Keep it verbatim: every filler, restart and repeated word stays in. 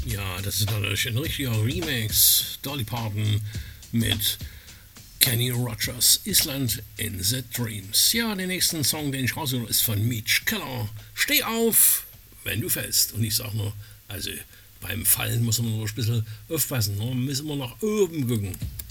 Ja, das ist natürlich ein richtiger Remix. Dolly Parton mit Kenny Rogers, Island in the Dreams. Ja, der nächste Song, den ich raussuche, ist von Mitch Keller. Steh auf, wenn du fällst. Und ich sag nur, also beim Fallen muss man noch ein bisschen aufpassen. Ne? Müssen wir nach oben gucken.